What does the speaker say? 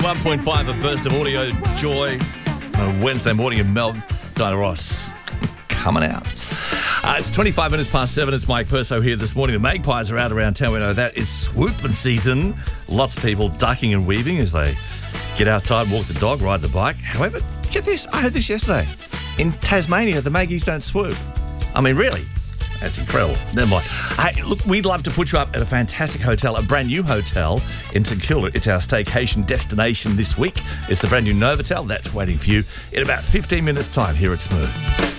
101.5, a burst of audio joy on a Wednesday morning in Melbourne. Diana Ross coming out. It's 25 minutes past 7. It's Mike Perso here this morning. The magpies are out around town. We know that. It's swooping season. Lots of people ducking and weaving as they get outside, walk the dog, ride the bike. However, get this. I heard this yesterday. In Tasmania, the maggies don't swoop. I mean, really? That's incredible. Never mind. Hey, look, we'd love to put you up at a fantastic hotel, a brand new hotel in St Kilda. It's our staycation destination this week. It's the brand new Novotel. That's waiting for you in about 15 minutes' time here at Smooth.